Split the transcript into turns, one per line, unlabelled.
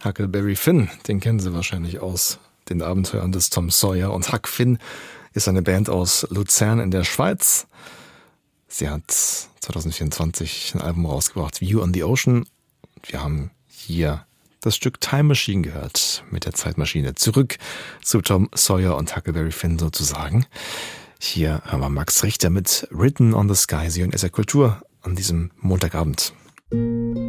Huckleberry Finn, den kennen Sie wahrscheinlich aus den Abenteuern des Tom Sawyer. Und Huck Finn ist eine Band aus Luzern in der Schweiz. Sie hat 2024 ein Album rausgebracht, View on the Ocean. Wir haben hier das Stück Time Machine gehört, mit der Zeitmaschine zurück zu Tom Sawyer und Huckleberry Finn sozusagen. Hier haben wir Max Richter mit Written on the Sky, Sie hören SR Kultur an diesem Montagabend.